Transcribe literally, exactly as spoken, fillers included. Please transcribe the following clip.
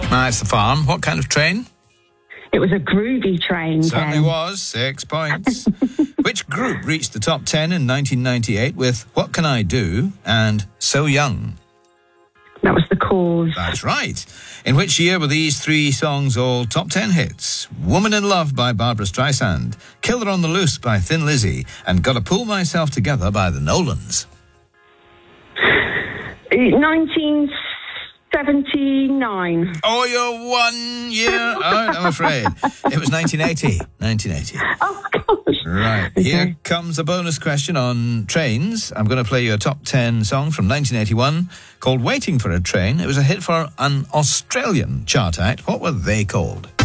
Ah, it's the farm. What kind of train? It was a groovy train, Certainly Ken. was. Six points. Which group reached the top ten in nineteen ninety-eight with What Can I Do and So Young? That was The Cause. That's right. In which year were these three songs all top ten hits? Woman in Love by Barbra Streisand, Killer on the Loose by Thin Lizzy, and Gotta Pull Myself Together by the Nolans. nineteen seventy-nine. Oh, you're one year out, I'm afraid. It was nineteen eighty. nineteen eighty. Oh, gosh. Right. Okay. Here comes a bonus question on trains. I'm going to play you a top ten song from nineteen eighty-one called Waiting for a Train. It was a hit for an Australian chart act. What were they called?